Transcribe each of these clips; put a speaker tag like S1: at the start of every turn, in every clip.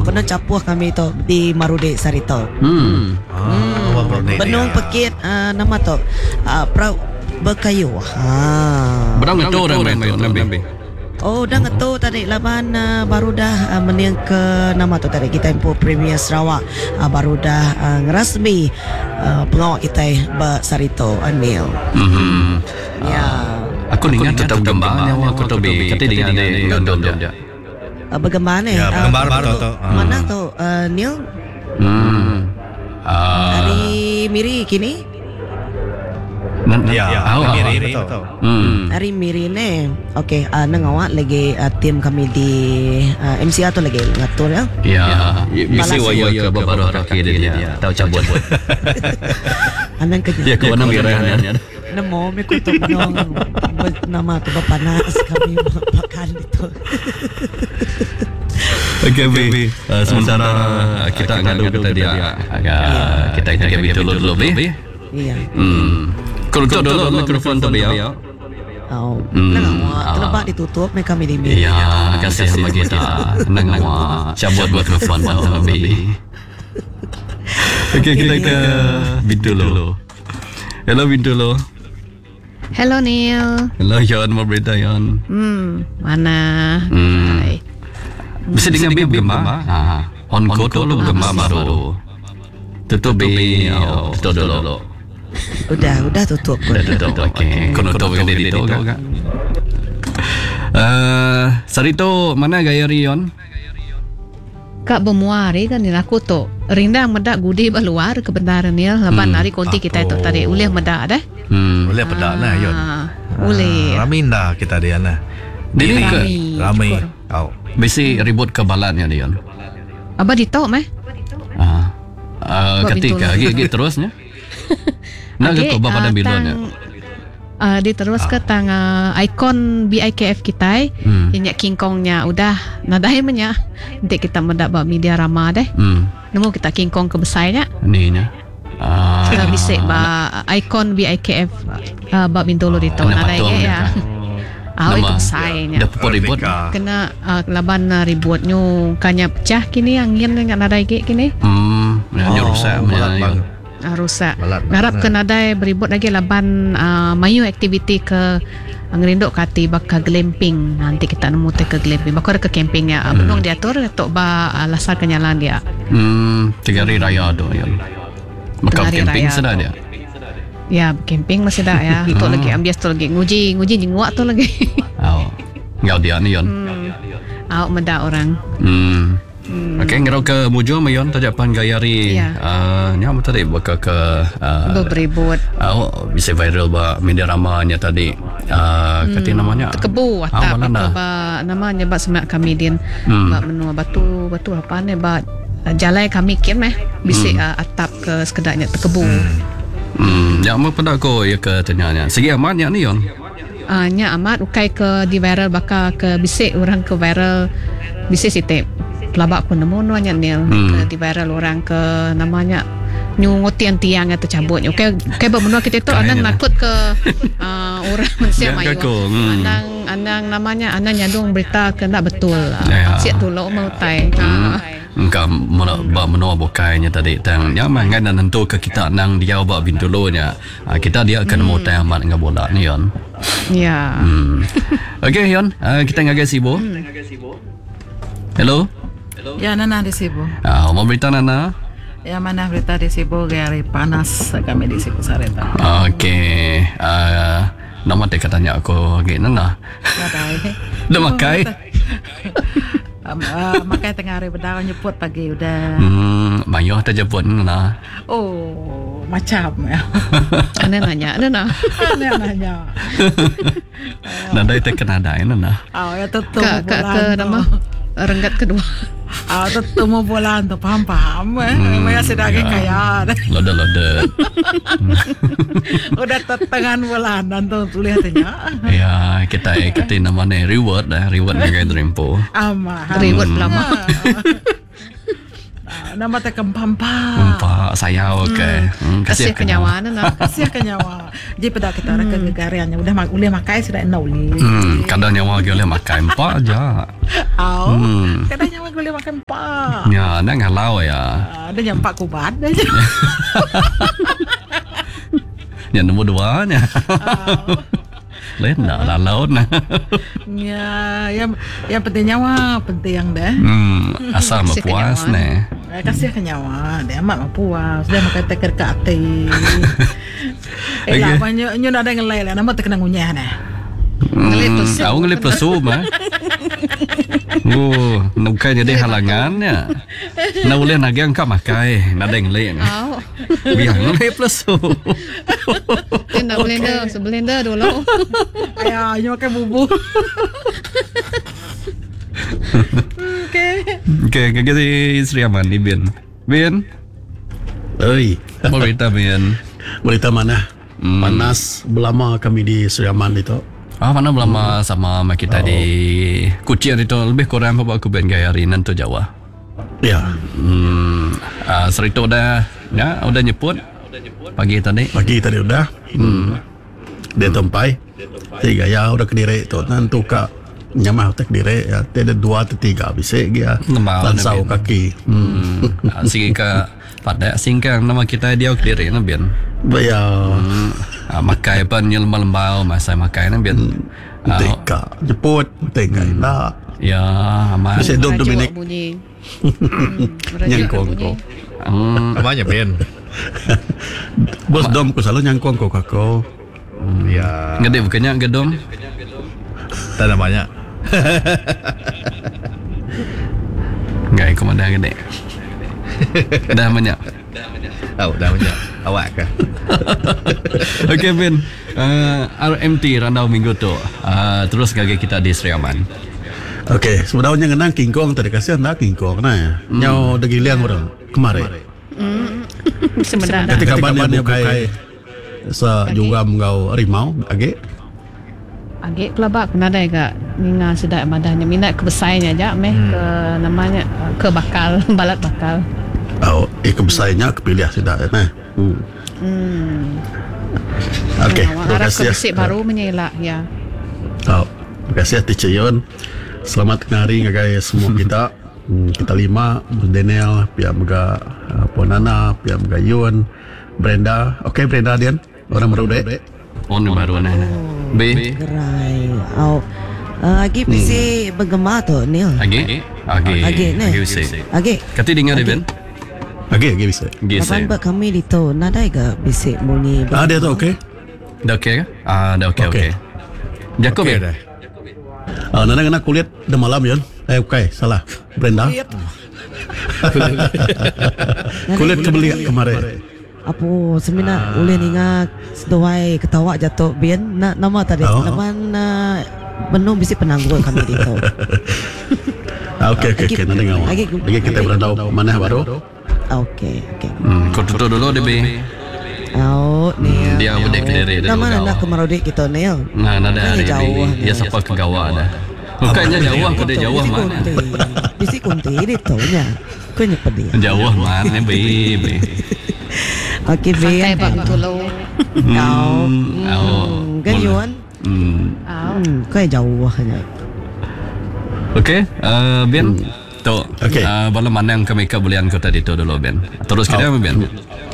S1: Benung capuh kami tu di Marude Sarito. Benung pekit nama tu Pra Berkayu.
S2: Berang itu orang Nabi.
S1: Oh, dah ngetu tadi laban baru dah meniang ke nama tu tadi kita impo Premier Sarawak baru dah ngerasmi pengawal kita Sarito Anil. Ya.
S2: Aku ingat tetap gambarnya aku tu kata dengan gondol dia.
S1: Bagaimana ni?
S3: Ya, gambar betul.
S1: Mana tu Neil? Hari Miri kini?
S3: Miri betul.
S1: Hari Miri ni. Okey, nengawak lagi tim kami di MCA tu lagi ngatur ya.
S2: Ya, mesti waya ke beberapa kaki dia tahu cabut.
S1: Anan kerja.
S2: Ya, kau nak biarkan.
S1: Namo me ko to nong nama tu panas kami makan itu.
S2: Okay, Bi. Sementara kita ngadu kita dia kita jaga dulu, Bi.
S1: Iya.
S2: Kalau tu dulu mikrofon tu ya.
S1: Oh, nengawak terlebat ditutup mereka kami di media.
S2: Ya, kasih sama kita. Nengawak cabut buat mikrofon tu, Bi. Okay, kita ke Bintu dulu. Hello Bintu lo.
S4: Hello Neil.
S2: Hello Yon, mau berita Yon.
S4: Mana? Hai.
S2: Bisa dengan Bim Gemma? On koto lo Gemma baru. Tutup Bi, tutup dulu.
S1: Udah tutup.
S2: Udah tutup, okey. Kau tutup dengan diri tu kan? Sarito, mana gaya Yon?
S4: Kak Bemuari kan ni aku tu rindang medak gudi beluar kebenaran ni laban hari konti kita itu tadi ulih medak dah.
S3: Boleh pedak nah Yon.
S4: Ulih.
S3: Raminda kita dia nah.
S2: Dini ke
S3: Ramai.
S2: besi ribut ke balatnya Yon.
S4: Abah ditok meh?
S2: Ketika gigi terusnya. Nah, ke pada bilonnya.
S4: Diterus ke tang ikon BIKF kita inyak King Kongnya udah nadai menya nanti kita mendapat media ramah deh nemu kita King Kong kebesarnya
S2: Ni nya
S4: kita bisa ikon BIKF bab Bintulu di tahun nadai ya itu besarnya
S2: dah ribut
S4: kena laban ributnya kanya pecah kini angin dengan nadai kini
S2: rusak
S4: rusak. Ngarap ke nadai beribut lagi laban mayu aktiviti ke ngerinduk kati baka glamping. Nanti kita nemu ke glamping. Baka ke campingnya. Benung diatur tok ba lasar kenyalan dia.
S2: 3 hari raya tu ya. Baka camping sudah dia.
S4: Ya, camping masih dah ya. Tok lagi ambias tu lagi nguji nguak tu lagi.
S2: Ngau dia ni Yon.
S4: Meda orang.
S2: Okay, ngerau ke mujo mayon tajapan gayari. Nya tadi baka ke
S4: beribut.
S2: Bisa viral ba media ramanya tadi. Kati namanya
S4: Tekebu atap itu ba namanya ba semak kami din. Ba menua batu apa ni ba jalai kami kin bisa atap ke sekedarnya Tekebu.
S2: Yang mau pada ko ya ke tanyanya. Segi amatnya ni Yon.
S4: Nya amat ukai ke di viral baka ke bisik orang ke viral bisik sitip. Pelabak pun nemu nuanya Nil ke di viral orang ke namanya nyungut tiang atau cabutnya. Okey bermenua kita tu anang nakut ke orang manusia mayu. Anang namanya anang nyandung berita kena betul. Siap dulu mau tai.
S2: Engkau menua bukainya tadi tang yang mangan dan tentu ke kita nang dia bak Bintulunya. Kita dia akan mau tang amat ngah bola ni Yon.
S4: Ya.
S2: Okey Yon, kita ngagai sibo. Hello.
S5: Ya, Nana di Sibu.
S2: Mau berita Nana?
S5: Ya, mana berita di Sibu gari panas kami di Sibu Sarita.
S2: Okey. Nama dia katanya aku lagi Nana. Dah makai?
S5: Makai tengah hari berdawa nyeput pagi udah.
S2: Mayo terjemput Nana.
S5: Oh, macam ya.
S4: Nana nanya.
S2: Nana itu kena ada Nana.
S5: Ya tentu.
S4: Ke nama renggat kedua.
S5: Tentu mau bulan tu paham. Maya sedang kaya.
S2: Loda.
S5: Udah tetengan bulan dan tu lihatnya.
S2: Ya, kita namanya reward dengan Dreampo.
S5: Ama.
S4: Reward lama.
S5: Nama tak kempampa.
S2: Pak saya okey.
S4: Kasih kenyawaan na.
S5: Kasih kan nyawa. Jadi pada kita orang negariannya udah boleh makai sudah nauli.
S2: Kadang nyawa boleh makan pak aja.
S5: Au. Kadang nyawa boleh makan pak.
S2: Ya, nak ngalau ya.
S5: Ada yang pak kubat dah.
S2: Yang nombor 2 nya. Lain dah laut nah.
S5: Ya, yang penting nyawa, penting yang dah.
S2: Asal
S4: Kasih
S2: puas
S4: kenyawaan.
S2: nah.
S5: Kasih ke nyawa, dia amat puas. Dia makan teker ke hati.
S2: Okay.
S5: Lah, nyo ada yang lain lah. Nama terkena ngunyah nah.
S4: Ngelip plesu.
S2: Aku ngelip plesu mah. Nukai jadi halangannya. Nak boleh nagang kak makai, nak dengleng.
S4: Au.
S2: Biar ngelip plesu.
S4: Nak blender dulu.
S5: Ayah, nyo makan bubur.
S2: Okay, kasi Sri Aman ni Ben. Ben,
S6: Oi,
S2: berita Ben.
S6: berita mana? Panas belama kami di Sriaman itu.
S2: Mana belum sama kita di Kuching itu lebih kurang apa aku ben gaya hari nanti Jawa.
S6: Ya,
S2: Serito udah nyebut pagi tadi.
S6: pagi tadi udah. Dia tempai. Tiga ya udah Kediri itu nanti ka nyamah tak Kediri ya. Ada 2 atau 3 bisa dia. Lansau kaki.
S2: Sige ka pada singkang nama kita dia Kediri na Ben.
S6: Bayar.
S2: Makai pan nyel malembau masa makai na Ben.
S6: Teka jemput, teka nak.
S2: Ya, aman.
S6: Bisa dom Dominik.
S4: Bunyi.
S6: Nyangkong ko.
S3: Namanya Ben.
S6: Bos dom ko selalu nyangkong ko kako.
S3: Ya,
S2: Gede bukannya gedong.
S3: tak ada banyak.
S2: Enggak, komandan gede. Dah banyak.
S3: Oh, dah banyak. Awak kah?
S2: Okey Ben, RMT Randau Minggu tu terus gage kita di Sri Aman.
S6: Okey, sebenarnya ngenang King Kong tadi kasihan nak King Kong nah. Nyau dagi liang orang kemarin.
S4: Sebenarnya.
S6: Ketika bannya bukai sa juga mengau rimau age.
S4: Agak pelabak kena ada agak ninga sedap madahnya minat kebesainya aja ke namanya ke bakal balat bakal.
S6: Oh, kebesarnya kepilih sudah nah. Okey, terima
S4: Harap
S6: kasih.
S4: kebesik baru menyelak ya.
S6: Oh, terima kasih Teacher Yon. Selamat hari ngagai semua kita. Kita 5, Daniel, pihak Mega Ponana, pihak Mega Yun, Brenda. Okey Brenda Dian, orang baru dek.
S2: On baru nah. B.
S1: Gerai. Au. Agi bisi bergema tu Neil.
S2: Agi
S1: ni.
S2: Use.
S1: Agi.
S2: Kati dengar Ben.
S6: Okey, bisa.
S1: Lapan buat kami di tu. Nada ke bisi bunyi.
S6: Dia tu okey.
S2: Dah okey ke? Dah okey.
S6: Okey.
S2: Jakob
S3: Okey
S2: Ben.
S3: dah.
S6: Nana kulit dah malam Yon. Okey, salah. Brenda. Kulit kebeli kemarin.
S1: Apa semina ulin ingat sedoai ketawa jatuh bien nama tadi. Lapan benar bisi penangguh kami di tu.
S6: Okey. Nana ngawal. Lagi kita berada mana baru?
S1: Okey.
S2: Kau tutup dulu deh be.
S1: Oh, Neil.
S2: Dia udah Kediri dah.
S1: Nama nak ke Marodi kita Neil.
S2: Nah, ada hari
S1: jauh.
S2: dia siapa ke Gawa dah. Bukannya jauh ke dia jauh mana?
S1: Bisi kunti di tu nya. Kau nyapa dia.
S2: Jauh mana be.
S1: Okey,
S4: Pakai
S1: be.
S4: pak tulu.
S1: Kan Yuan? Kau jauh hanya.
S2: Okey, Ben. Tu.
S6: Okey.
S2: Bala mana yang kami kebulian kota itu dulu Ben. Terus kita Ben.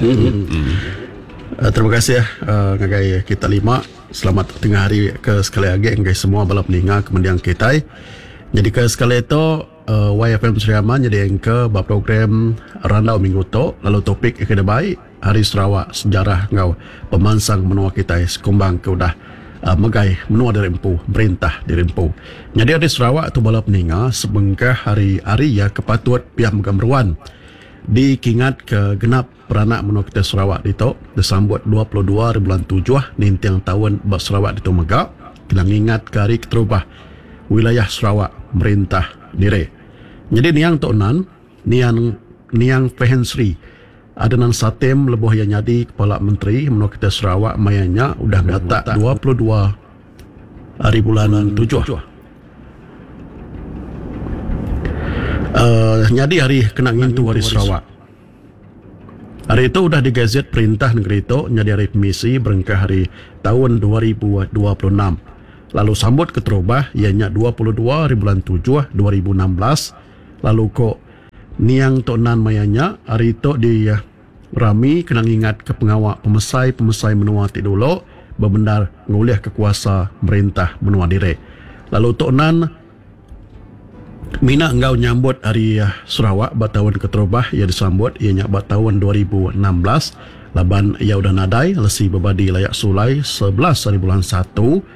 S6: Terima kasih ngagai kita 5. Selamat tengah hari ke sekali lagi ngagai semua balap ninga kemudian kita. Jadi ke sekali itu YFM Sriaman jadi yang ke program Randau Minggu tu lalu topik yang baik Hari Sarawak sejarah ngau pemansang menua kita sekumbang ke udah megai menua dari empu perintah dari empu. Jadi Hari Sarawak tu balap ninga sebengkah hari-hari ya kepatut pihak megamruan dikingat ke genap peranak menua kita Sarawak itu disambut 22 bulan 7 nintiang tahun buat Sarawak itu megak kita ingat ke hari keterubah wilayah Sarawak merintah dire. Jadi niang tonan niang Pehensri Adenan Satem lebuh yang jadi kepala menteri menua kita Sarawak mayanya udah gatak 22 hari bulan 7. Jadi hari kena ngintu hari Sarawak. Hari itu sudah digazet perintah negeri itu jadi hari permisi berengkah hari tahun 2026. Lalu sambut keterubah ianya 22 hari bulan 7 2016. Lalu kok niang tok nan mayanya hari itu di rami kena ingat ke pengawal pemesai menua ti dulu bebenar nguliah kekuasa merintah menua dire. Lalu tok nan Mina engkau nyambut hari Sarawak batahun keterubah ia disambut ianya batahun 2016 laban ia udah nadai lesi bebadi layak sulai 11 hari bulan 1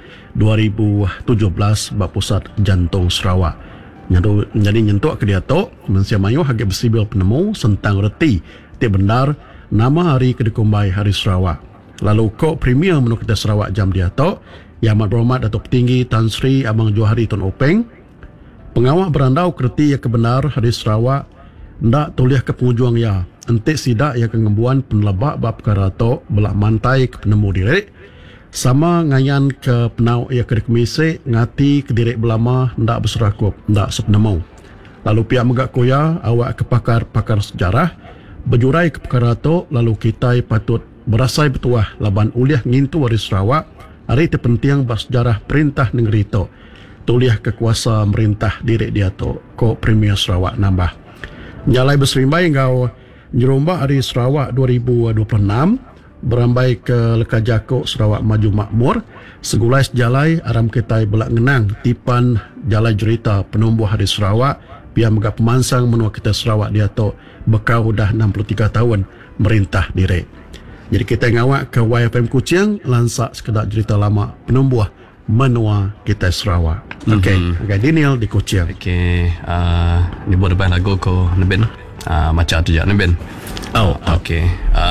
S6: 2017 pusat jantung Sarawak. Jadi nyentuk ke dia tu mensia mayu hagip bersibil penemu sentang reti ti benar nama hari kedekumbai hari Sarawak. Lalu kok premier menu kita Sarawak jam dia tu yang amat berhormat Datuk Tinggi Tan Sri Abang Johari Tun Openg pengawal berandau kerti yang kebenar hari Sarawak ndak tuliah ke pengujuang ya entik sidak ya kengembuan penelabak bab karato belak mantai ke penemu direk sama ngayan ke penau ya ke komisi ngati ke direk belama ndak berserakup ndak sepenemu. Lalu pihak megak koya awak ke pakar sejarah berjurai ke perkara tu lalu kita patut berasai bertuah laban uliah ngintu hari Sarawak hari terpenting bersejarah perintah negeri itu tuliah kekuasa merintah diri dia tu ko Premier Sarawak nambah. Jalai berserimbai engkau jerombak hari Sarawak 2026 berambai ke Lekajako Sarawak Maju Makmur segulai sejalai aram kita belak ngenang tipan jalai cerita penumbuh hari Sarawak biar megak pemansang menua kita Sarawak dia tu bekau dah 63 tahun merintah diri. Jadi kita ngawak ke YFM Kuching lansak sekedar cerita lama penumbuh menua kita Sarawak. Okey, Daniel di Kuching.
S2: Okey, ni buat depan lagu ko Neben. Macam tu je Neben.
S6: Oh,
S2: okey.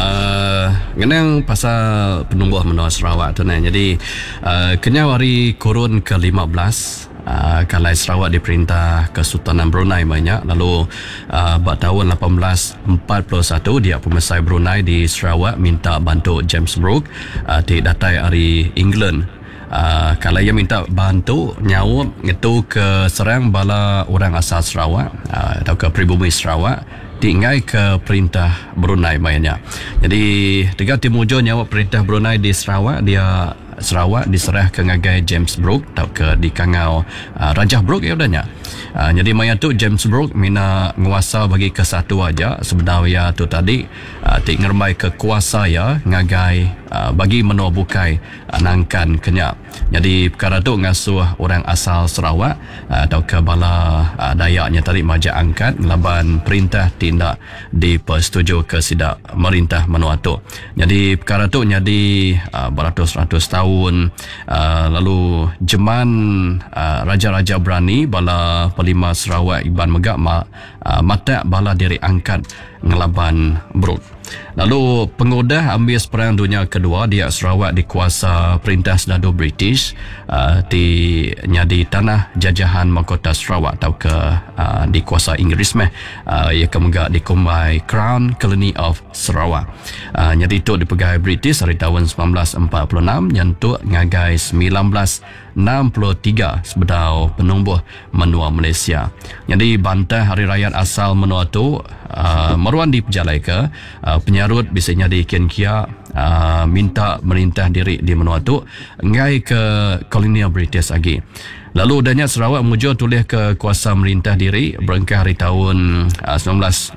S2: Ngenang pasal penumbuh menua Sarawak tu nah. Jadi kenyau hari kurun ke-15 Kalai Sarawak diperintah Kesultanan Brunei banyak. Lalu pada tahun 1841 dia pemesai Brunei di Sarawak minta bantu James Brooke datai hari England. Kalau ia minta bantu nyawa itu ke serang bala orang asal Sarawak atau ke pribumi Sarawak tinggal ke perintah Brunei mainnya. Jadi tiga timujo nyawa perintah Brunei di Sarawak dia Sarawak diserah ke ngagai James Brooke atau ke di kangau Raja Brooke ya udahnya. Jadi maya tu James Brooke mina nguasa bagi ke satu aja sebenarnya tu tadi tik ngermai ke kuasa ya ngagai bagi menua bukai nangkan kenyak. Jadi perkara tu ngasuh orang asal Sarawak atau ke bala Dayaknya tadi majak angkat laban perintah tindak dipersetuju ke sidak merintah menua tu. Jadi perkara tu jadi beratus-ratus tahun lalu jeman raja-raja berani bala pelima Sarawak Iban Megak mata bala diri angkat ngelaban Brooke. Lalu pengodah ambil Perang Dunia Kedua dia Sarawak dikuasa perintah sedado British di tanah jajahan mahkota Sarawak atau ke dikuasa Inggeris ia kemegak dikumbai Crown Colony of Sarawak. Jadi itu dipegai British hari tahun 1946 yang tu ngagai 1963 sebedau penumbuh menua Malaysia. Jadi bantah hari raya asal menua tu meruan diperjalai ke penyarut bisanya di Kian-Kia minta merintah diri di menua tu ngai ke kolonial British lagi. Lalu udahnya Sarawak menuju tulis ke kuasa merintah diri berengkah hari tahun 1963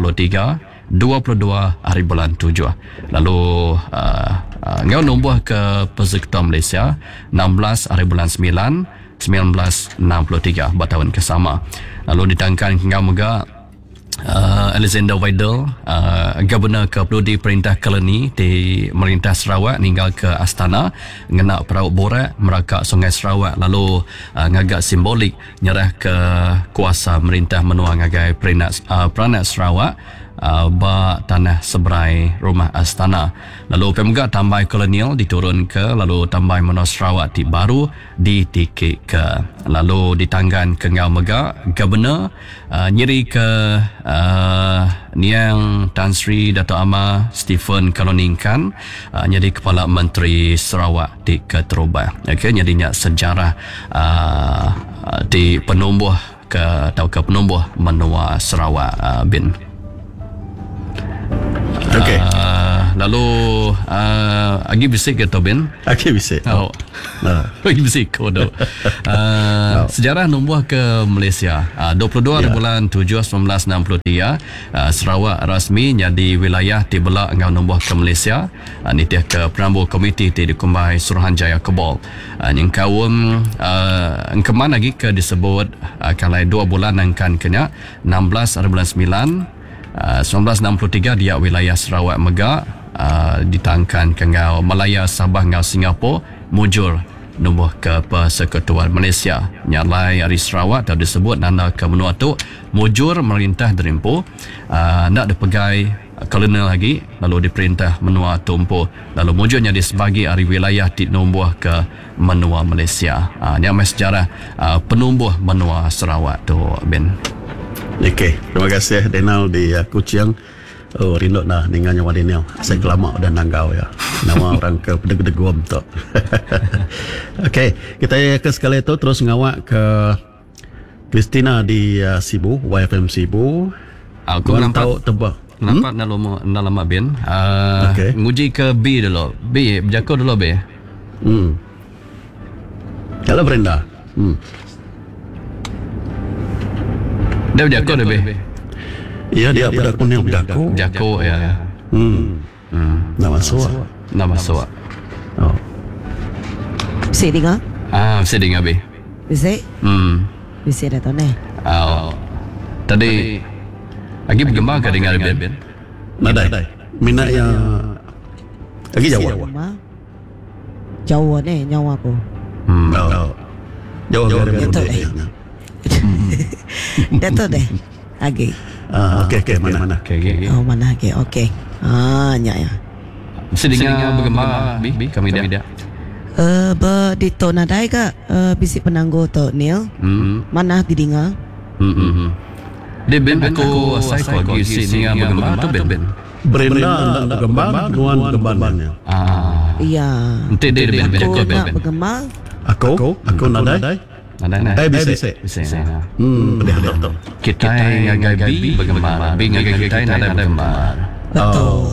S2: 22 hari bulan 7. Lalu ngau numbuh ke Persekutuan Malaysia 16 hari bulan 9 1963 bertahun kesama. Lalu ditangkan ngau mega Alexander Weidel Governor Keperluan Perintah Koloni di Merintah Sarawak ninggal ke Astana ngenak perahu borak merakak Sungai Sarawak lalu ngagak simbolik nyerah ke kuasa merintah menua ngagai Peranak Sarawak ba tanah seberai rumah Astana. Lalu pemegak tambai kolonial diturun ke lalu tambai menua Sarawak ti baru ditikik ke lalu ditanggan ke ngau megak Governor nyeri ke Niang Tan Sri Dato' Amar Stephen Kaloningkan jadi Kepala Menteri Sarawak di Keterubah. Okey, jadinya sejarah di penumbuh ke atau ke penumbuh menua Sarawak bin.
S6: Okey.
S2: Lalu Agi bisik ke Bin?
S6: Okey bisa.
S2: Oh. Agi bisik kodo. Sejarah numbuh ke Malaysia. 22 bulan 7 1963 Sarawak rasmi jadi wilayah di belak ngau numbuh ke Malaysia. Nitih ke Perambu Komiti di Kumbai Suruhanjaya Kebol. Yang kawum keman lagi ke disebut kalai 2 bulan angkan kena 16 bulan 9 1963 dia wilayah Sarawak Megak ditangkan ke ngau Malaya Sabah ngau Singapura mujur numbuh ke Persekutuan Malaysia nyalai hari Sarawak atau disebut nanda ke menua tu mujur merintah derimpu nak dipegai kolonel lagi lalu diperintah menua tumpu lalu mujurnya di sebagai hari wilayah di numbuh ke menua Malaysia. Ni amai sejarah penumbuh menua Sarawak tu Ben.
S6: Okey, terima kasih Denal di Kuching. Oh, rindu dah dengan nyawa Denal. Saya kelama dan nanggau ya. Nama orang ke pedeg-pedegum tu. Okey, kita ke sekali itu terus ngawak ke Christina di Sibu, YFM Sibu.
S2: Aku
S6: nampak tahu tebak.
S2: Nampak nak lama Ben.
S6: Okey.
S2: Nguji ke B dulu. B, berjaku dulu B.
S6: Kalau Brenda.
S2: Dia berjaku dah B.
S6: Ya, dia berdaku ni berdaku.
S2: Berjaku ya.
S6: Nama suak.
S2: Nama suak.
S6: Oh.
S1: Bisa dengar?
S2: Bisa dengar B.
S1: Bisa? Bisa dah tahu ni.
S2: Tadi lagi bergembang ke dengar Ben?
S6: Nadai. Minat yang lagi Jawa.
S1: Jawa ni nyawa aku.
S6: Jawa
S1: dari Dato deh. Agi.
S6: Okey, mana?
S2: Okey.
S1: Oh, mana agi? Okey. Nya ya.
S2: Bisa dengar bergembang B kami dia.
S1: Dito nadai ka bisik penanggo to Neil. Mana didengar?
S2: Dia Ben aku asai ko lagi dengar bergembang tu Ben.
S6: Brenda nak bergembang, nuan bergembangnya.
S1: Iya.
S2: Nanti dia Ben berjaku Ben.
S1: Bergembang.
S6: Aku nadai.
S2: Ada.
S6: Bisa. Betul.
S2: Kita ngagai B bergembang. B ngagai kita ada bergembang.
S1: Betul.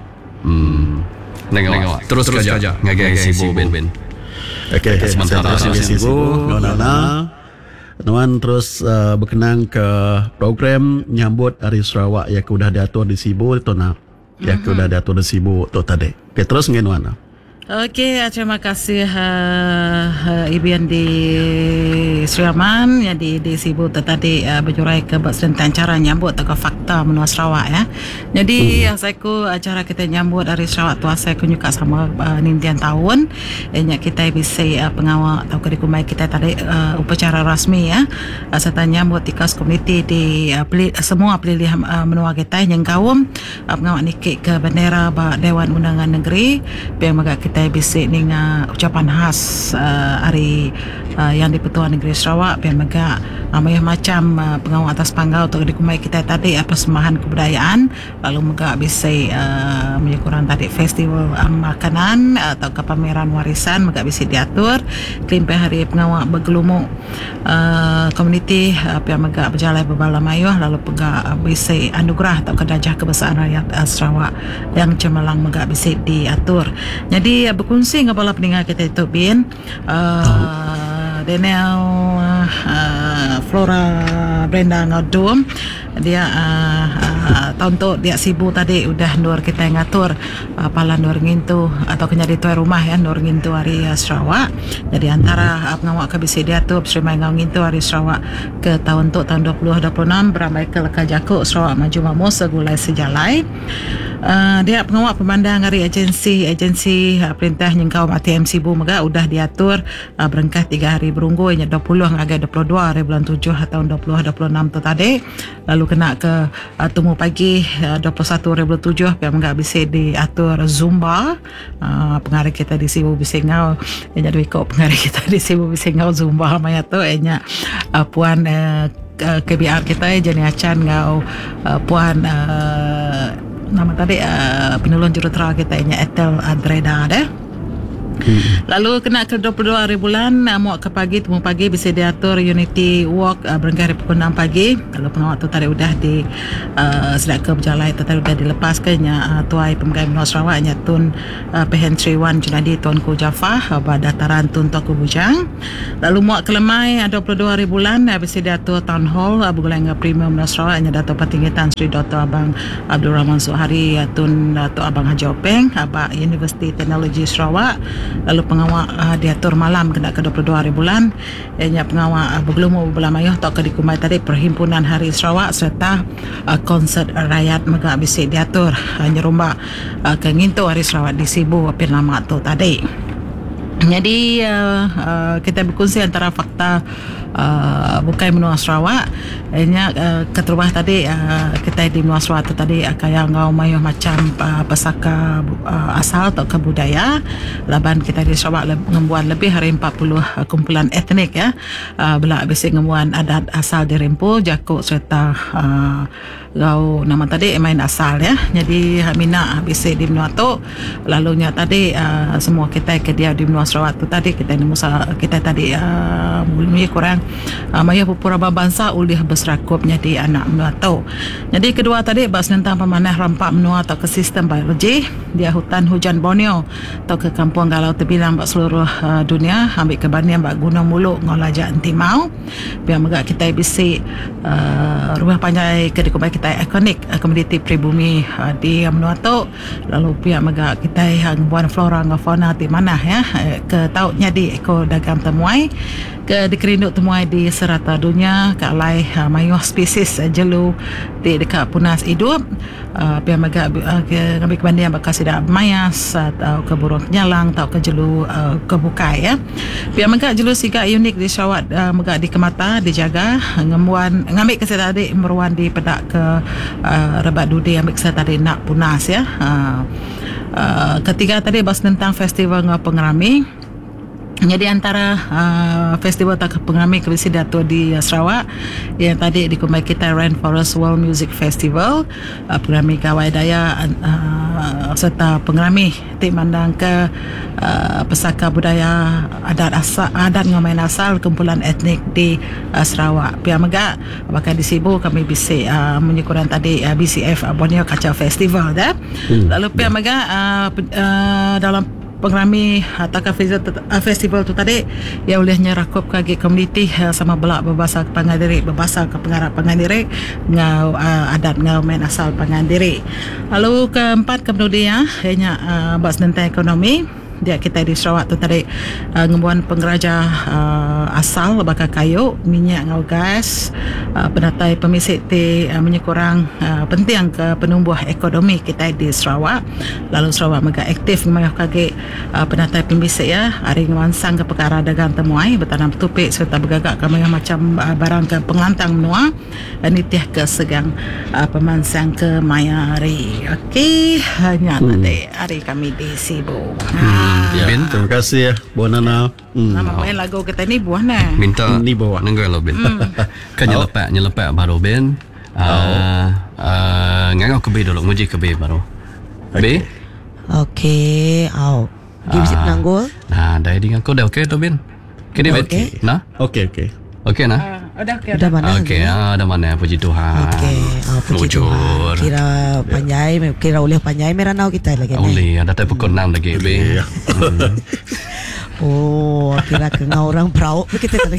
S2: Tengok. Terus kerja. Ngagai Sibu Ben.
S6: Okey,
S2: Sementara
S6: Sibu, Nuan terus berkenang ke program nyambut Hari Sarawak yang sudah diatur di Sibu tu nak. Yang sudah diatur di Sibu tu tadi. Okey, terus ngin Nuan.
S5: Okey, terima kasih Ibian di Sriaman yang di Sibu tadi berjurai ke serentak cara nyambut ke fakta menua Sarawak ya. Jadi saya ku acara kita nyambut Hari Sarawak tu saya ku nyuka sama nintian tahun yang kita bisa pengawal atau kurikulum kita tadi upacara rasmi ya. Serta nyambut tikas komiti di semua pilihan menua kita yang kaum pengawal nikik ke bendera Dewan Undangan Negeri yang magak kita bisa dengan ucapan khas hari yang di-Pertuan Negeri Sarawak biar megak macam pengawal atas panggau untuk dikumai kita tadi persembahan kebudayaan lalu megak bisa menyekurang tadi festival makanan atau pameran warisan megak bisa diatur kelimpai hari pengawal bergelumuk komuniti biar megak berjalan berbala mayuh lalu megak bisa anugerah atau kedajah kebesaran rakyat Sarawak yang cemerlang megak bisa diatur. Jadi berkongsi dengan para pendengar kita itu Bin Daniel Flora Brenda ngadum dia tahun tu dia Sibu tadi udah nur kita ngatur pala nur ngintu atau kenyari tuai rumah ya nur ngintu hari Sarawak. Jadi antara pengawak ke bisa diatur Sri Mai ngintu hari Sarawak ke tahun 2026 beramai ke leka jakuk Sarawak maju mamu segulai sejalai. Dia pengawak pemandang hari agensi perintah nyengkau ATM Sibu mega udah diatur berengkah 3 hari berunggu nya 20 ngagai 22 hari bulan 7 tahun 2026 tu tadi lalu kena ke temu pagi 21 hari bulan 7 yang enggak bisa diatur Zumba pengarah kita di Sibu bisa ngau nya duit kok pengarah kita di Sibu bisa ngau Zumba maya tu nya puan KBR kita jenis acan ngau puan nama tadi penolong jurutera kita nya Etel Adreda deh. Lalu kena ke 22 hari bulan, muak ke pagi, temu pagi bisa diatur Unity Walk berengah dari pukul 6 pagi. Lalu pengawal tu tadi udah di sedak ke berjalan tu tadi udah dilepaskan tuai pemegang Benua Sarawak Tun Pehentri Wan Junadi Tuanku Jaafar dataran Tun Tuanku Bujang. Lalu muak ke Lemai 22 hari bulan bisa diatur Town Hall bergulang Premium Benua Sarawak Dato' Patinggitan Sri Dr. Abang Abdul Rahman Suhari Tun Dato' Abang Haji Openg Abang Universiti Teknologi Sarawak. Lalu pengawal diatur malam kena ke 22 hari bulan pengawal bergelumur bulan Mayuh tok ke dikumai tadi Perhimpunan Hari Sarawak serta konsert rakyat megak bisik diatur nyerumbak ke ngintu Hari Sarawak di Sibu apin lama tu tadi. Jadi kita berkongsi antara fakta bukai Benua Sarawak. Keterubah tadi kita di Benua Sarawak tu tadi kaya ngau mayuh macam pesaka asal atau kebudaya. Laban kita di Sarawak ngembuan lebih hari 40 kumpulan etnik belak bisik ngembuan adat asal di Rimpo, Jakuk serta gau nama tadi main asal Jadi mina bisik di Benua tu. Lalunya tadi semua kita ke dia di Benua Sarawak tu tadi kita tadi mulai kurang maya pupura bangsa ulih berserakup jadi anak Benua tu. Jadi kedua tadi bahas tentang pemanah rampak Benua atau ke sistem biologi dia hutan hujan Borneo atau ke kampung galau terbilang bak seluruh dunia ambil kebanian bak Gunung Muluk ngolajak Timau biar megak kita bisik rumah panjai ke dikumai kita ikonik komuniti pribumi di Benua tu. Lalu pihak megak kita yang buat flora dan fauna di mana ke tautnya di eko dagang temuai ke dikerinduk temuai di serata dunia ke alai mayuh spesies jelu di dekat punas hidup pihak megak ngambil kebandian bekas tidak mayas atau ke burung penyalang atau ke jelu kebukai pihak megak jelu siga unik di Sarawak megak di Kemata dijaga ngambil kesihatan tadi meruan di pedak ke rebat dudi ambil kesihatan tadi nak punas ketiga tadi bahas tentang festival pengerami. Jadi antara festival pengerami kebisi dato di Sarawak yang tadi dikumai kita Rainforest World Music Festival pengerami Kawai Daya serta pengerami tik mandang ke pesaka budaya adat ngomain asal kumpulan etnik di Sarawak. Pihak megak bakal di Sibu kami bisik menyukuran tadi BCF Borneo Kacau Festival Lalu pihak megak dalam pengerami atau festival tu tadi ia bolehnya rakup kaki komuniti sama belak berbahasa Pangandiri berbahasa ke pengarap Pangandiri ngau adat ngau main asal Pangandiri. Lalu keempat kemudian ianya bahas tentang ekonomi dia kita di Sarawak tu tadi ngembuan pengeraja asal bakal kayu minyak ngau gas penatai pemisik ti menyekurang penting ke penumbuh ekonomi kita di Sarawak. Lalu Sarawak mega aktif mayuh kaki penatai pemisik hari ngemansang ke perkara dagang temuai bertanam tupik serta bergagak ke mayuh macam barang ke penglantang menua nitiah ke segang pemansang ke mayari. Okey hanya tadi hari kami di Sibu.
S6: Ben, terima kasih Buah Nana.
S5: Nama main lagu kita ni buah nah.
S2: Minta
S6: Ni bawa.
S2: nenggal lo Ben. Kan nyelepak baru Ben. Ngangau kebe dulu nguji kebe baru. Be.
S1: Okey, Dia bisa penanggul.
S2: Nah, dah dengan kau dah okey tu Ben. Okey Ben.
S1: Okey.
S2: Nah.
S6: Okey.
S2: Okey nah.
S1: Dah mana?
S2: Okey, dah mana puji Tuhan.
S1: Okey, puji Tuhan. Kira panjai, kira oleh panjai meranau kita lagi.
S2: Oleh, ada tak pukul 6 lagi Ben.
S1: Oh, kira kena orang perauk kita tadi.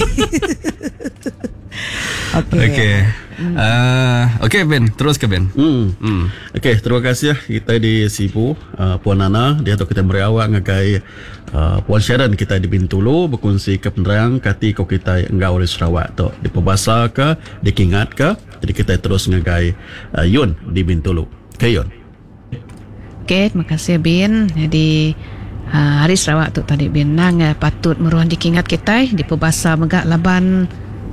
S1: Okey.
S2: Okey Ben, terus ke Ben.
S6: Okey, terima kasih kita di Sibu Puan Nana dia tu kita beri awak ngagai Puan Sharon kita di Bintulu berkongsi ke penerang kati ko kita enggak oleh Sarawak tu di Pebasa ke di Kingat ke. Jadi kita terus ngagai Yun di Bintulu. Okey Yun.
S4: Okey, terima kasih Bin. Jadi Hari Sarawak tu tadi Bin nang patut meruan dikingat kita di Pebasa megak laban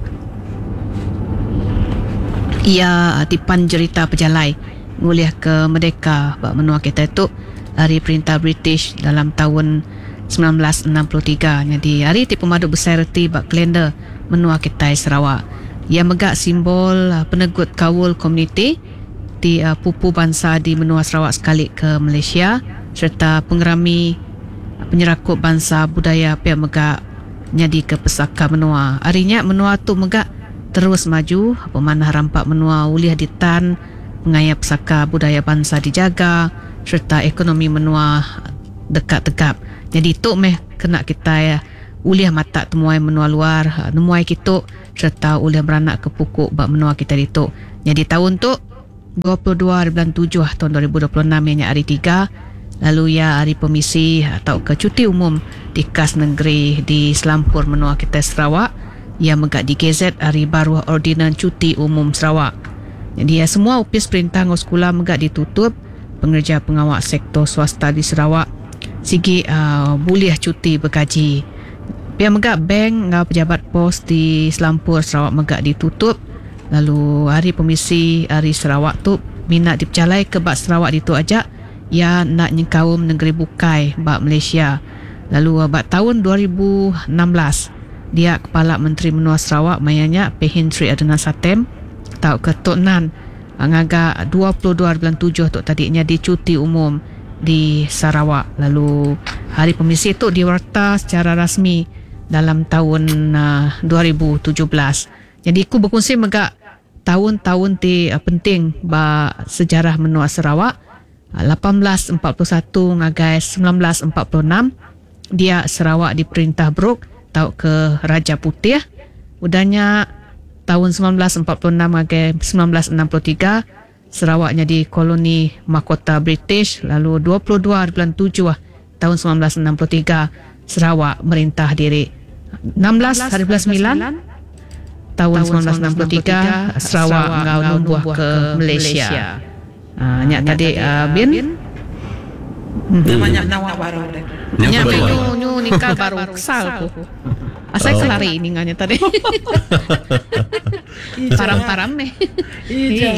S4: ia tipan cerita pejalai nguliah ke merdeka bak menua kita itu hari perintah British dalam tahun 1963. Jadi hari tipu madu besar reti bak kalender menua kita Sarawak. Ia megak simbol penegut kawul komuniti di pupu bangsa di menua Sarawak sekali ke Malaysia serta pengerami penyerakup bangsa budaya pihak megak nyadi ke pesaka menua. Arinya menua tu megak terus maju, pemanah rampak menua uliah ditan, pengaya pesaka budaya bangsa dijaga, serta ekonomi menua dekat tegap. Jadi tu meh kena kita uliah mata temuai menua luar, nemuai kita serta uliah beranak ke pokok bak menua kita dituk. Jadi tahun tu 22 bulan 7 tahun 2026 yang hari 3, lalu ya hari pemisi atau ke cuti umum di kas negeri di Selampur menua kita Sarawak yang megak di GZ hari baru ordinan cuti umum Sarawak. Jadi ya semua opis perintah ngau sekolah megak ditutup, pengerja pengawal sektor swasta di Sarawak sigi boleh cuti bergaji. Pihak megak bank ngau pejabat pos di Selampur Sarawak megak ditutup. Lalu hari pemisi hari Sarawak tu minat dipecalai ke bak Sarawak ditu ajak ya nak nyengkaum negeri bukai bak Malaysia. Lalu bak tahun 2016 dia Kepala Menteri Menua Sarawak mayanya Pehin Sri Adnan Satem tau ke Tok Nan ngaga 22 bulan 7 tu tadinya di cuti umum di Sarawak. Lalu hari pemisi tu diwarta secara rasmi dalam tahun 2017. Jadi aku berkongsi megak tahun-tahun ti penting ba sejarah menua Sarawak. 1841 ngagai 1946 dia Sarawak diperintah Brooke tau ke Raja Putih. Udahnya tahun 1946 ngagai 1963 Sarawak jadi koloni mahkota British. Lalu 22 bulan 7 tahun 1963 Sarawak merintah diri. 16 hari bulan 9 tahun 1963 Sarawak ngau numbuh ke Malaysia. Nyak tadi Bin
S5: Namanya nawak baru deh.
S4: nyak nyu nikah baru kesal ku. Asal kelari ninganya tadi. Param-param nih.
S5: Iya.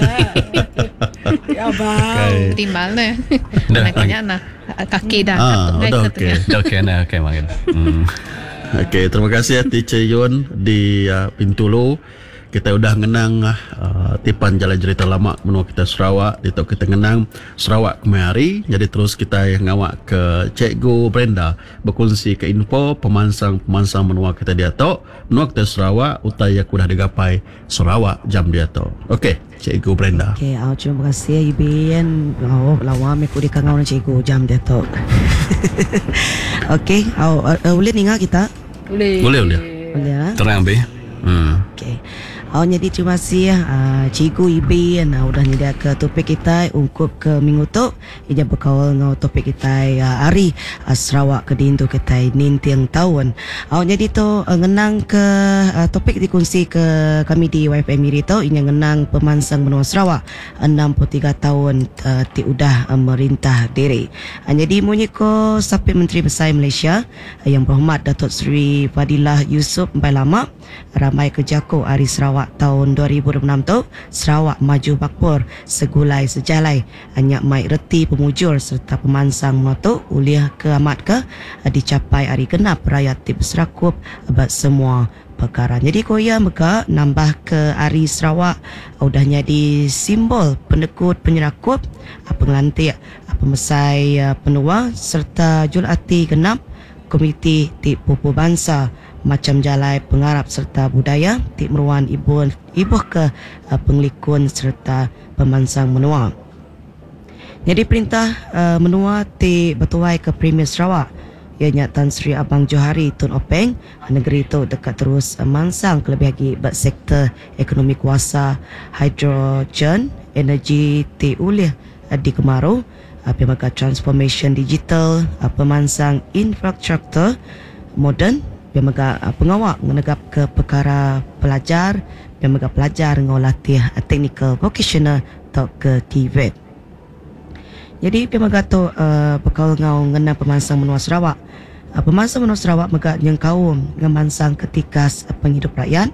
S5: Ya bang.
S4: Timbal nih.
S2: Dah.
S4: Nakanya nah kaki dah.
S6: Dah okey.
S2: Okey nah, okey makin.
S6: Okey, terima kasih Teacher Yun di Pintulu. Kita udah ngenang tipan jalan cerita lama menua kita Sarawak. Di tok kita ngenang Sarawak kemari. Jadi terus kita ngawak ke Cikgu Brenda berkongsi ke info pemansang menua kita dia tok. Menua kita Sarawak utai aku dah digapai Sarawak jam dia tok. Okey, Cikgu Brenda.
S1: Okay, terima kasih Ibin. Lawa aku di kangau na cikgu jam dia tu. Okay, boleh ninga kita?
S2: Boleh.
S1: Boleh lah.
S2: Terang be.
S1: Okay. Jadi terima kasih Cikgu Ibin udah nyedia ke topik kita ungkup ke minggu tu. Ia berkawal ngau topik kita hari Sarawak ke dintu kita nintiang tahun. Jadi tu ngenang ke topik dikongsi ke kami di YFM Miri tu. Ini ngenang pemansang menua Sarawak 63 tahun ti udah merintah diri. Jadi munyi ko Sapi Menteri Besar Malaysia yang berhormat Datuk Seri Fadilah Yusof Mpai Lama ramai kerjaku hari Sarawak tahun 2006 tu Sarawak maju bakpur segulai sejalai hanya mai reti pemujur serta pemansang moto uliah ke amat ke dicapai hari genap rakyat tip serakup abad semua perkara. Jadi koya meka nambah ke hari Sarawak udah jadi simbol pendekut penyerakup pengelantik pemesai penua serta julati genap komiti tip pupu bangsa macam jalai pengarap serta budaya tip meruan ibu ke penglikun serta pemansang menua. Jadi perintah menua tip bertuai ke Premier Sarawak ianya Tan Sri Abang Johari Tun Openg negeri itu dekat terus mansang kelebih lagi buat sektor ekonomi kuasa hidrogen energi ti ulih di Kemaru pemakai transformation digital pemansang infrastruktur moden pemakai pengawak menegap ke perkara pelajar pemakai pelajar ngolatih technical vocational atau ke TVET. Jadi pemakai tu bekal ngau ngena pemansang menua Sarawak. Pemansang menua Sarawak megak yang kaum ngemansang ketika penghidup rakyat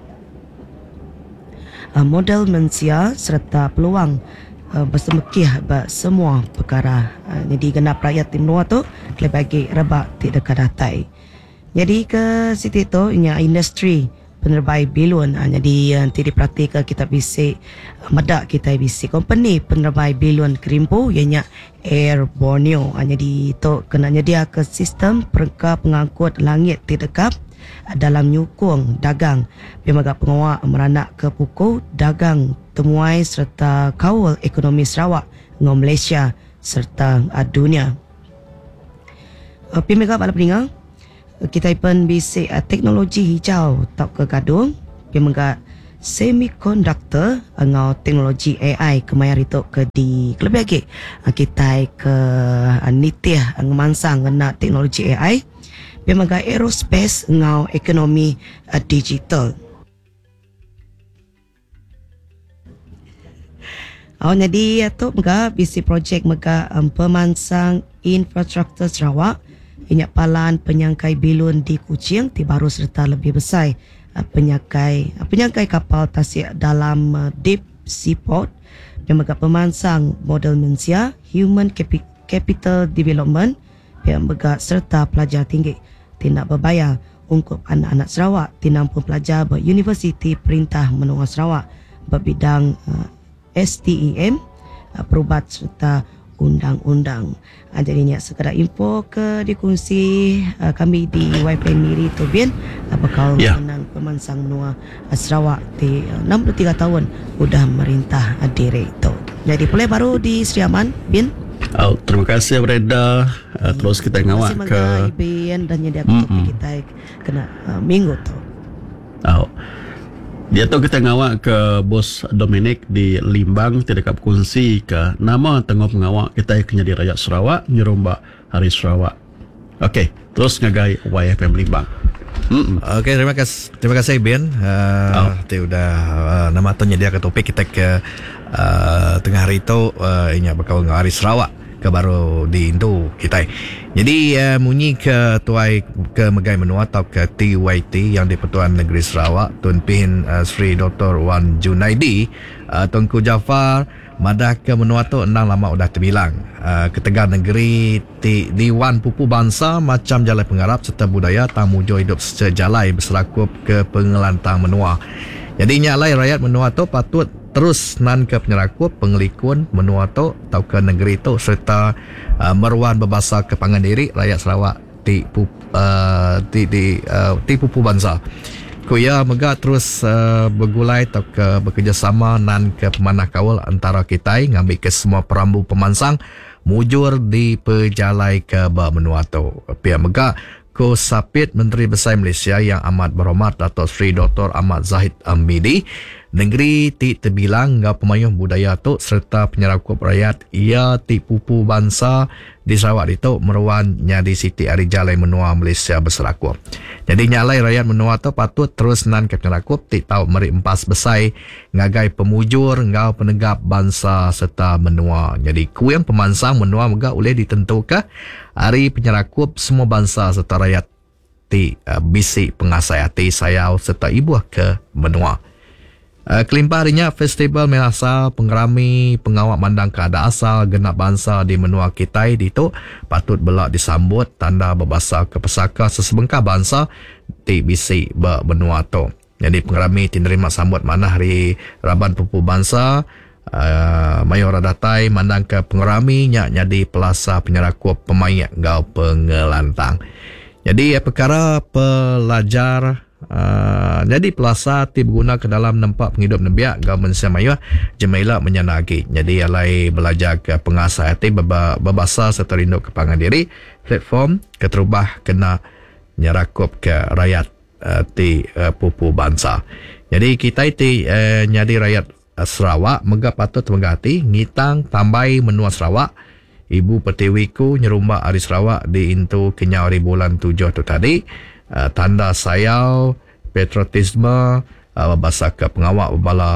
S1: model manusia serta peluang bersemekih semua perkara. Jadi genap rakyat di menua tu lebih bagi rebak tidak dekat datai. Jadi ke situ tu inya industri penerbai bilun. Jadi nanti diperhatikan kita bisik medak kita bisik company penerbai bilun Kerimpu ianya Air Borneo. Jadi itu kena nyedia ke sistem perangkat pengangkut langit tidekap dalam nyukung dagang pemagak pengawal meranak ke pukul dagang temuai serta kawal ekonomi Sarawak dengan Malaysia serta dunia. Pemagak bala peninggal kita pun bisik teknologi hijau tak ke gadung pemagak semiconductor dengan teknologi AI kemayar itu ke di lebih lagi kita ke nitih ngemansang kena teknologi AI pemagak aerospace dengan ekonomi digital. Jadi tu mega bisi projek mega pemansang infrastruktur Sarawak inyak palan penyangkai bilun di Kuching ti baru serta lebih besar penyangkai kapal tasik dalam deep seaport yang mega pemansang model manusia human capital development yang mega serta pelajar tinggi tidak berbayar untuk anak-anak Sarawak tinampu pelajar beruniversiti Perintah Menengah Sarawak berbidang STEM perubat serta undang-undang. Jadinya sekadar info ke dikongsi kami di YP Miri tu Bin bakal menang pemansang menua Sarawak di 63 tahun sudah merintah diri tu. Jadi boleh baru di Sri Aman Bin.
S6: Terima kasih Brenda. Terus kita ngawak ke
S1: IBN dan nyedia topik kita kena minggu tu.
S6: Dia tu kita ngawak ke Bos Dominic di Limbang tidak kunci ke nama tengah pengawak kita kena di Rakyat Sarawak nyerombak Hari Sarawak. Okey, terus ngagai YFM Limbang.
S3: Okey, terima kasih Ben. Udah nama tu nyedia ke topik kita ke tengah hari itu inya bakal Hari Sarawak ke baru di Indo kita. Jadi munyi ke tuai ke Megai Menua atau ke TYT yang di Pertuan Negeri Sarawak Tun Pin Sri Dr. Wan Junaidi Tunku Jafar madah ke Menua tu endang lama udah terbilang ketegar negeri di Wan Pupu Bangsa macam jalan pengarap serta budaya tamujo hidup sejalai berserakup ke pengelantang Menua. Jadi nyalai rakyat Menua tu patut terus nan ke penyerakup pengelikun Menua tu atau ke negeri tu serta meruan berbahasa ke Pangandiri rakyat Sarawak di Pupu Bangsa. Kuya mega terus bergulai atau ke bekerjasama nan ke pemanah kawal antara kita ngambil ke semua perambu pemansang mujur di pejalai ke Menua tu. Pihak mega ko sapit Menteri Besar Malaysia yang amat berhormat Dato' Sri Dr. Ahmad Zahid Hamidi negeri ti terbilang ngau pemayuh budaya tu serta penyerakup rakyat ia ti Pupu Bangsa di Sarawak itu meruan nyadi Siti Arijalai Menua Malaysia berserakup. Jadi nyalai rakyat Menua tu patut terus nan ke penyerakup ti tau meri empas besai ngagai pemujur ngau penegap bangsa serta Menua. Jadi kuing pemansang Menua mega boleh ditentukan hari penyerakup semua bangsa serta rakyat ti bisi pengasai hati sayau serta ibu ke Menua. Kelimpah harinya Festival Melasa Pengerami Pengawak Mandang Keadaan Asal Genap Bangsa di Menua Kitai itu patut belak disambut tanda berbahasa ke pesaka sesebengkah bangsa di bisi Menua tu. Jadi pengerami tinerima sambut mana hari Raban Pupu Bangsa Mayor Radatai mandang ke pengerami nyak jadi pelasa penyerakup pemain gau pengelantang. Jadi perkara pelajar jadi pelasa ti berguna ke dalam nempak penghidup nebiak government Mayor Jemaila menyanagi. Jadi alai belajar ke pengasah hati berbahasa serta rindu ke Pangandiri platform keterubah kena nyerakup ke rakyat ti Pupu Bangsa. Jadi kita ti nyadi rakyat Sarawak mega patut menggati ngitang tambai Menua Sarawak Ibu Pertiwiku nyerumbak Hari Sarawak di Intu Kenyau di bulan 7 tu tadi. Tanda sayau patriotisme bahasa ke pengawak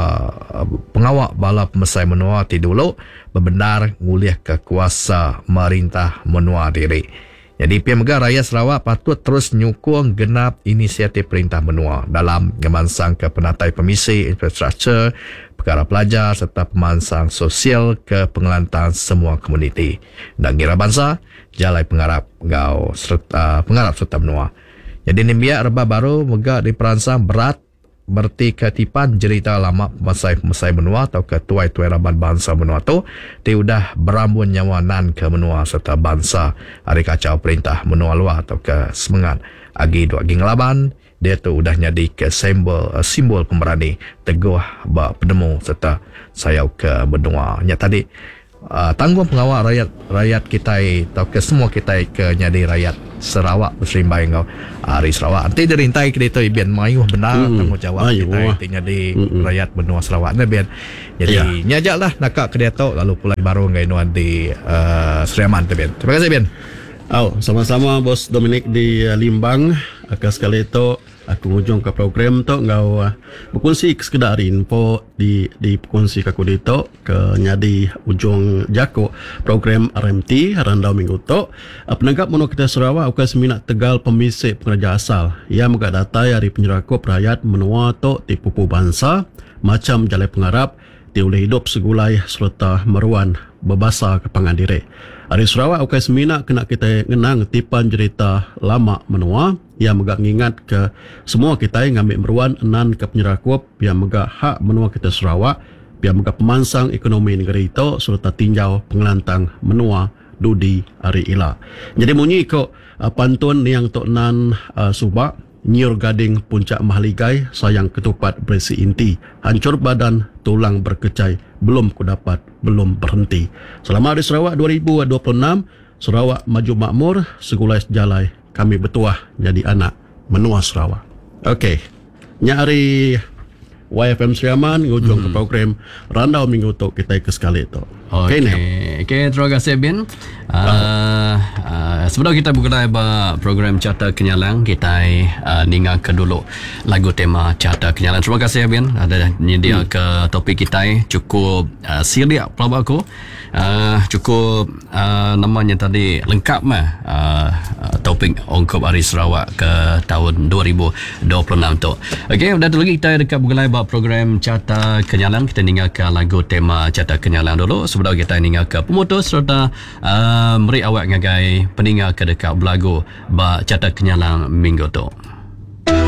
S3: bala pemesai Menua ti dulu bebenar ngulih ke kuasa merintah Menua diri. Jadi pihak negara rakyat Sarawak patut terus nyukung genap inisiatif Perintah Menua dalam ngemansang ke penatai pemisi infrastruktur perkara pelajar serta pemansang sosial ke pengelantang semua komuniti dan ngira bangsa jalai pengarap pengarap serta Menua. Jadi nimbiak reba baru mega diperansang berat berti ketipan cerita lama pemasai menua atau ke tuai-tuai raban bangsa menua tu dia udah berambun nyawa nan ke menua serta bangsa hari kacau perintah menua luar atau ke semengat agi dua ging laban dia tu udah jadi ke simbol pemberani teguh ba penemu serta sayau ke benua nya tadi tanggung pengawal rakyat kita atau ke semua kita ke jadi rakyat Sarawak berserimbai ngau hari Sarawak nanti dirintai ke itu biar mayuh benar tanggungjawab kita itu jadi rakyat benua Sarawak ni biar jadi nyajak lah nakak ke dia tu lalu pulai baru ngai nuan di Seriaman tu biar. Terima kasih biar.
S6: Sama-sama Bos Dominic di Limbang. Sekali itu aku ngujung ke program tu ngau berkongsi sekedar info di berkongsi ke aku dito ke nyadi ujung jako program RMT randau minggu tu penanggap menua kita Sarawak ukas minat tegal pemisik pengerja asal ia muka data dari penyerakup rakyat menua tu di pupu bangsa macam jalai pengarap di oleh hidup segulai serta meruan berbasa ke pangandiri. Hari Sarawak ukai semina kena kita ngenang tipan cerita lama menua yang megak ngingat ke semua kita yang ngambil meruan enan ke penyerakup yang megak hak menua kita Sarawak yang megak pemansang ekonomi negeri itu serta tinjau pengelantang menua dudi hari ila. Jadi munyi ko pantun yang tok nan subak Nyur Gading Puncak Mahligai sayang ketupat berisi inti hancur badan tulang berkecai belum ku dapat belum berhenti. Selamat Hari Sarawak 2026 Sarawak maju makmur segulai sejalai kami bertuah jadi anak menua Sarawak. Okey. Nyari YFM Seriaman ngujung ke program randau minggu tu kita ke sekali tu.
S2: Okey, terima kasih Bin. Sebelum kita buka program Carta Kenyalang, kita ninga ke dulu lagu tema Carta Kenyalang. Terima kasih Bin ada nyedia ke topik kita cukup siap pelabak aku. Cukup namanya tadi lengkap topik ongkop Hari Sarawak ke tahun 2026 tu. Okey, dah tu lagi kita dekat buka program Carta Kenyalang. Kita ninga ke lagu tema Carta Kenyalang dulu sebelum kita ninga ke pemutus serta meri awak ngagai peninga ke dekat belagu Carta Kenyalang minggu tu.